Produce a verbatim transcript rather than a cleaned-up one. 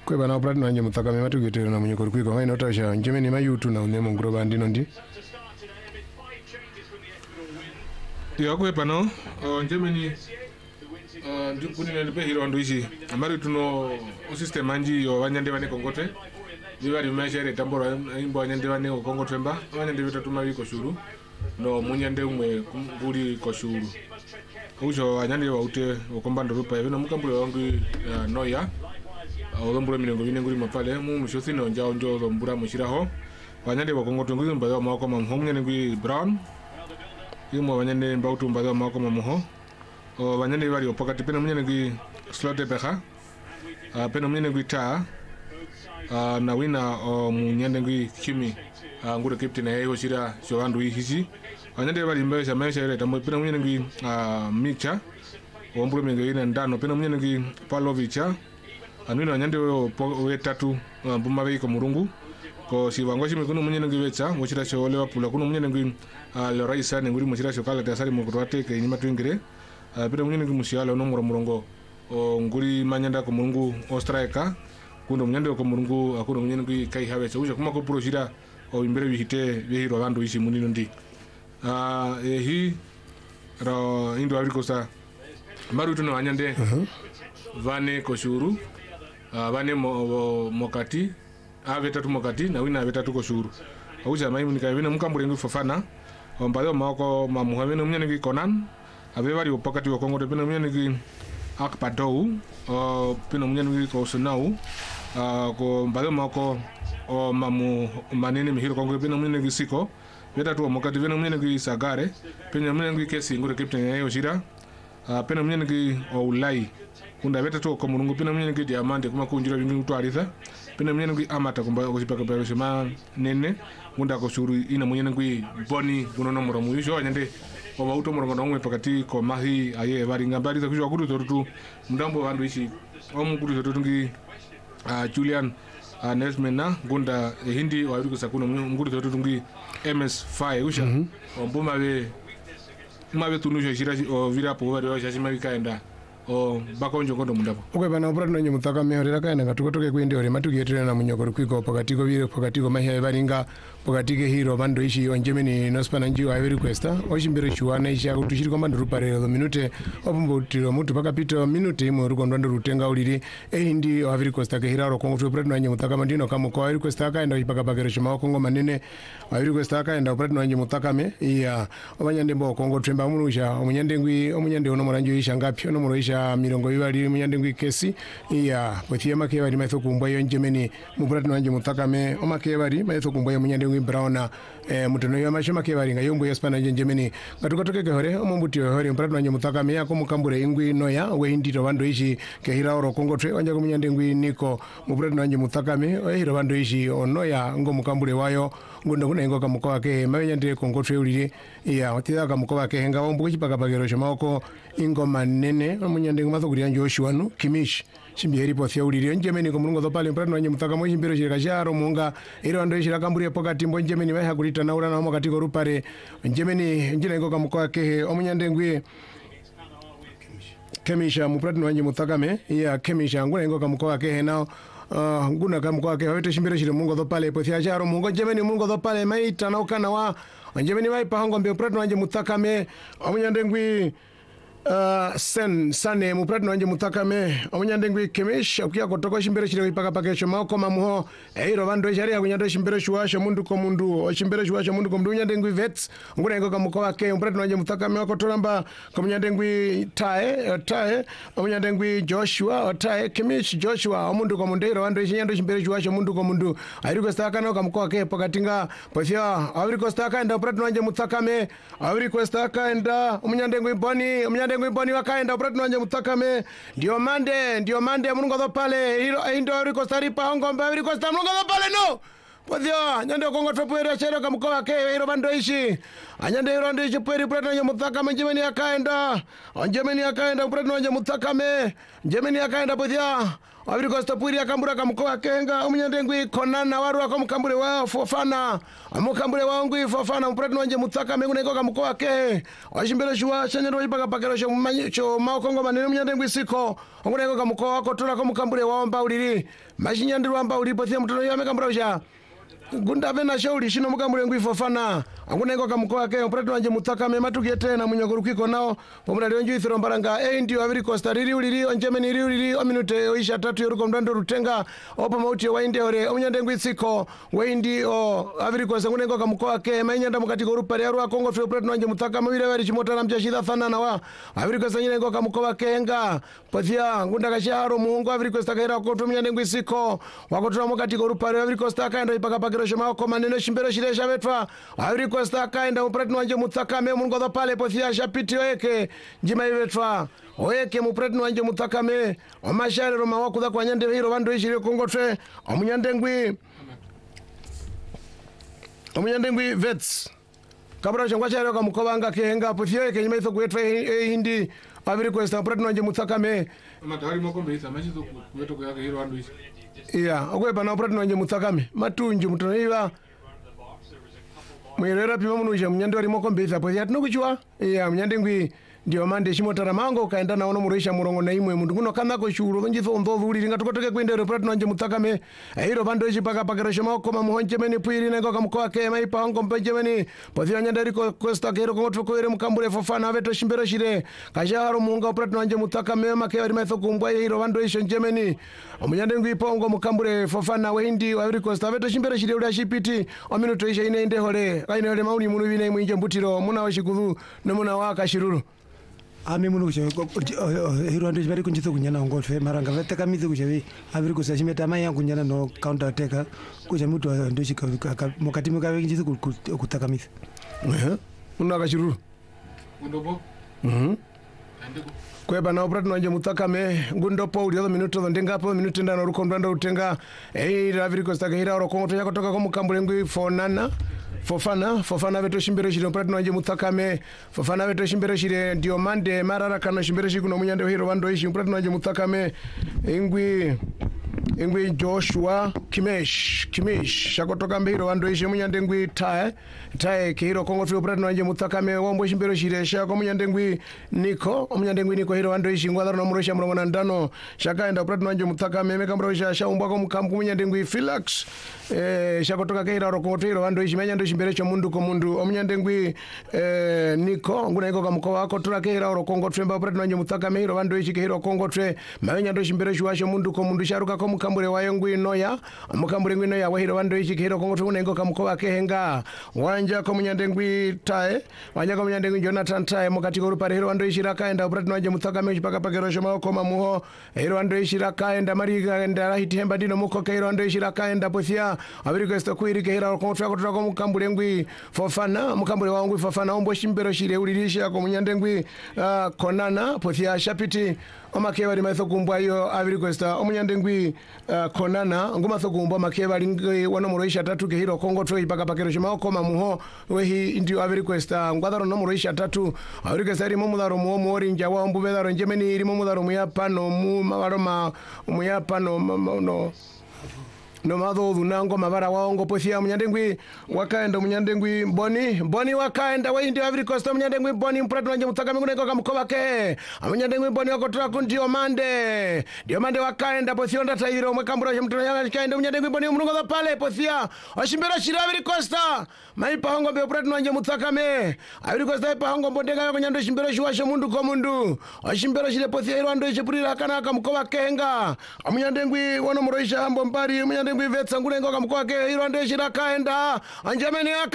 Kwe bana operate nanje mutakame matugitero na munyoko kwiko ngai notasha njemeni mayutu na unemo ngro ndino ndi. Yo kwe bana njemeni ndikuni ne be hiro ndo ishi amari tuno o system anji yo wanyande wane kongote nivari meshere tambora imbo wanyande wane kongote mba wanyande vitatu mawiko shuru no munyande umwe kumburi ko shuru ujo wanyande wa ute okombando rupa evino mukambule wangu uh, noya odombura milengo bine nguri mapale mu mushothi no njao njo dombura mushiraho wanyande wa kongote nguri mbaza mako mamhomnya nguri brown yimo wanyande mbautu mbaza mako mamho o wanyande bari opakati pena munyane ngui slot beha a pena munyane ngui ta a na wina o munyande ngui kimi a ngure captain ayo shira showandu hizi wanyande bari mbe sha mesha ile tambo pena munyane ngui a micha o mbure menge ina ndano pena munyane ngui palovicha anwina wanyande we tatu buma be ko murungu ko siwango shime kuno munyane ngui wecha muchira shole wapula kuno munyane ngui le raisa nguri muchira shokala tasari mukurate ke nyima twingire pera munyene kumusiala no muro murongo o nguri manyanda ko mungu o striker kundo munyande ko mungu akuno munyene ki kai habe so kuma ko projira o imbere bihite bihiro bandu ishi munino ndi ah e hi ro indo Ivory Coast maru tuno anyande vane ko shuru vane mo mokati ave tatu mokati na wina ave tatu ko shuru auja mai munika wina mukambure ngi Fofana o mbado mako mamuha wina munyene ki Conan ave bari opakati wa Kongo pena munyane ki akpadou o pena munyane ki ko sonau ko mbale mako o mamu manene mihiro Kongo pena munyane ki siko beta tu mokati pena munyane ki sagare pena munyane ki kesi ngure captain yayo shira pena munyane ki o ulai kunda beta tu ko munungu pena munyane ki diamante kuma kunjira bingi tu aritha pena munyane ki amata kumba ko sipaka pero sema nene kunda ko shuru ina munyane ki boni kuno no moro muyisho nyande kwa auto morongo ngwe pakati ko mahi aye bari ngambari za kujwa kudu torutu mdambo bandu ishi omu kudu torutu ngi Julian Nesmena gunda hindi wa Ivory Coast kuno ngudu torutu ngi M S five usha ombuma be mabe tunujo shira o vira po bari wa shashima bikaenda o bakonjo kondo mundapo okwe bana opera nanye mutaka meorera kaenda ngatukotoke kwende ore matugeterera na munyoko kwiko pakati ko bire pakati ko mahi baringa pakati ke hiro bando ishi onjemeni nospana nji wa Ivory Coast oshimbere chuana isha kutushiri ko bando rupare do minute obumbo tiro mutu pakapito minute imwe ruko ndo rutenga uliri ehindi wa Ivory Coast ke hiraro kongo opera nanye mutaka mandino kama ko Ivory Coast kaenda ipaka pakere shima kongo manene wa Ivory Coast kaenda opera nanye mutaka me iya obanyande mbo kongo tremba munusha omunyande ngwi omunyande ono moranjo isha ngapi ono morisha mirongo ibali munyande ngwi kesi iya pothie make bari matho kumbwa yo njemeni mupratino wanje mutakame omake bari matho kumbwa yo munyande ngwi brown eh mutono yo mashema ke bari ngayombo yo spana njemeni ngatukotoke ke hore omumbuti yo hore mupratino wanje mutakame yako mukambure ingwi noya we indito bando ishi ke hiraoro kongo tre wanje ko munyande ngwi niko mupratino wanje mutakame o hiro bando ishi onoya ngo mukambure wayo ngondo kuna ingo kamuko wake manyande kongo tre ulire iya otida kamuko wake henga ombu chipaka bagero shomako ingo manene omunyande ngumazo kuri anje oshiwanu kimish shimbiyeri pothia ulire njemeni ko mulungo dopale mprano wanje mutaka mo shimbiro shirika sharo munga iro ando shira kamburi pokati mbo njemeni baha kulita naura na mo katiko rupare njemeni njira ingo kamuko wake omunyande ngwi kemisha mupratino wanje mutakame iya kemisha ngura ingo kamuko wake henao Uh, nguna kamuko wake wete shimbiro shire mungo dopale pothia sharo mungo njemeni mungo dopale maita na ukana wa njemeni vai pahango mbe mprano wanje mutakame omunyande ngwi Uh, sen sane mupratino wanje mutakame omunyande ngwi kemesh akuya kotoko shimbere shire ipaka pakesho mako mamuho eiro bando shari akunyando shimbere shuwasho mundu ko mundu o shimbere shuwasho mundu ko mundu nyande ngwi vets ngura ngo kamuko wake mupratino wanje mutakame wakotolamba komunyande ngwi tae tae omunyande ngwi Joshua tae kemesh Joshua omundu ko mundu eiro bando shinyando shimbere shuwasho mundu ko mundu Ivory Coast kana kamuko wake pakatinga pothia Ivory Coast kaenda mupratino wanje mutakame Ivory Coast kaenda omunyande ngwi boni omunyande ngwi boni wakaenda mupratino wanje mutakame ndio mande ndio mande mulungo dopale hiro indo Ivory Coast ripa ngombe Ivory Coast mulungo dopale no pothia nyande kongo topera chero kamuko wake hiro bando ishi anyande hiro ndo ishi peri mupratino wanje mutakame njemeni akaenda njemeni akaenda mupratino wanje mutakame njemeni akaenda pothia Wabiri Costa Pwiri akambura kamkoa kenga omunyandengwi konana waru akamukambure wa Fofana amukambure wangu Fofana mpretno wanje mutsaka mengu neko kamkoa ke washimbere shwa chenyero ipaka pakero sho manyicho makongo manene omunyandengwi siko onguneko kamkoa kotora kamukambure wa mba uliri mashinyandirwa mba ulipo thia mtono yame kambura sha Gunda vena shauri shino mukambure ngwi Fofana anguneko kamkoa ke mpretno wanje mutsaka me matukete na munyogoro kwiko nao pomura lionju ithiro mbaranga e ndio Wabiri Costa riri uliri onjemeni riri uliri ominute oisha tatu yoruko mdando rutenga opa mauti wainde ore omunyandengwi siko weindi o Wabiri Costa nguneko kamkoa ke mainyanda mukatiko rupari aru akongo fyo pretno wanje mutsaka mawire wari chimota na mchashida thana na wa Wabiri Costa nyeneko kamkoa kenga pothia ngunda kasharo muungu Wabiri Costa kaira koto omunyandengwi siko wakotora mukatiko rupari Wabiri Costa kaenda ipaka pakero shoma ko maneno shimbero shiresha vetwa Wabiri Costa kaenda pretno wanje mutsaka me mungoda pale pothia shapiti weke njima ivetwa oyeke mupretno wanje mutsaka me omashare roma wakuda kwa nyande hiro vandu ishire kongotwe omunyandengwi omunyandengwi vets kabra changwa charo kamukobanga kehenga pothia ke nyima itho kwetwe hindi Wabiri Costa pretno wanje mutsaka me matari mokombe isa machizo kweto kwa hiro vandu ishi iya okwepa na pretno wanje mutsaka me matunju mutoiva mwirera pima munuje munyandori mokombe isa pothia tinokuchwa iya munyandengwi ndio mande shimotara mango kaenda naona murisha murongo na imwe mundu kuno kana ko shuru ngitho ndovhu uri ngatokotoke kwendero pretno wanje mutsakame hiro vando ichi paka pakero shoma koma muhonje meni pwiri nengo kamkoa ke mai pango mpenje meni pothia nyandari ko Costa kero ngotwe ko ere mukambure Fofana veto shimbero shire kasharo munga pretno wanje mutsakame make ari maitho kumbwa hiro vando isho njemeni omunyandengwi pongo mukambure Fofana weindi Wabiri Costa veto shimbero shire uri ashipiti ominuto isha ine inde hore kaine hore mauni munu vine mwinje mbutiro muna washikudu nomuna waka shiruru Ami munu kushe hiro ando jibari kunjitho kunyana ngotwe maranga veteka mithi kushe Wabiri Costa chimeta mai yangu kunyana no counter attacker kushe mutu ando shika mukati mukawe kunjitho kutaka mithi eh munu akashiruru undobo mhm kweba na operator wanje mutsakame ngundopo uri otho minuto tho ndengapo minuto ndano ruko ndanda utenga eh Wabiri Costa kahira ro kongo yako toka ko mukambure ngwi Fonana Fofana Fofana veto shimbero shire operator wanje mutsakame Fofana veto shimbero shire ndio mande marara kana shimbero shi kuno munyande hiro vando ishi operator wanje mutsakame ingwi ingwi Joshua Kimesh Kimesh shakotoka mbiro vando ishi munyande ngwi tae tae kihiro kongo fio operator wanje mutsakame wombo shimbero shire shako munyande ngwi Niko omunyande ngwi Niko hiro vando ishi ngwadaro nomurosha murongo na ndano shakaenda operator wanje mutsakame mekambro sha shaumba ko mukambu munyande ngwi Philax eh shakotoka kihiro ro kongo hiro vando ishi menyando shimbero cho mundu ko mundu omunyande ngwi eh Niko nguna iko kamko wako turakehira ro kongo twemba operator wanje mutsakame hiro vando ishi kihiro kongo twe menyando shimbero cho mundu ko mundu sharuka ko mukambure wayo ngwi noya mukambure ngwi noya wahiro vando ichi kihiro kongo twe ngo kamkoa kehenga wanja ko munyande ngwi tae wanja ko munyande ngwi Jonathan tae mukati ko rupare hiro vando ichi rakaenda operator wanje mutsakame chipaka pakero shoma ko mamuho hiro vando ichi rakaenda mariga ndara hitemba dino muko ke hiro vando ichi rakaenda pothia Wabiri Costa kuiri ke hiro kongo twe ko ko mukambure ngwi Fofana mukambure wangu Fofana ombo shimbero shire ulirisha ko munyande ngwi uh, Konana pothia shapiti omakewa ri maitho kumbwa yo Wabiri Costa omunyande ngwi uh, Konana nguma tho kumbwa makewa ringi wono muroisha tatu ke hiro kongo twe ipaka pakero shima ko mamuho wehi ndio Wabiri Costa ngwadaro no muroisha tatu Wabiri Costa ri momudaro mo mori nja wa mbu bedaro njemeni ri momudaro mu yapano mu maroma mu yapano no no madho dhunango mabara waongo pothia munyandengwi wakaenda munyandengwi Boni Boni wakaenda weindi Wabiri Costa munyandengwi Boni mpretno wanje mutsakame ngune ko kamkoba ke munyandengwi Boni wakotora kundio mande dio mande wakaenda pothia ndata hiro mwekambura mtono yanga kaenda munyandengwi Boni munungo pale pothia washimbera shira Wabiri Costa maipa hongo be mpretno wanje mutsakame Wabiri Costa ipa hongo mbondenga yako nyando shimbera shwa mundu ko mundu washimbera shire pothia hiro ando ichipurira kana kamkoba kenga munyandengwi wono muroisha ambo mbari munyandengwi vetsa ngulengo kamkoa ke hiro ando ishira kaenda anjameni aka